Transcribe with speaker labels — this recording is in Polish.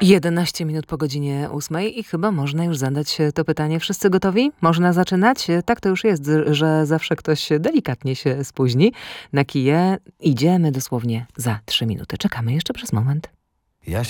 Speaker 1: 11 minut po godzinie 8 i chyba można już zadać to pytanie. Wszyscy gotowi? Można zaczynać? Tak to już jest, że zawsze ktoś delikatnie się spóźni. Na kije idziemy dosłownie za 3 minuty. Czekamy jeszcze przez moment.
Speaker 2: Ja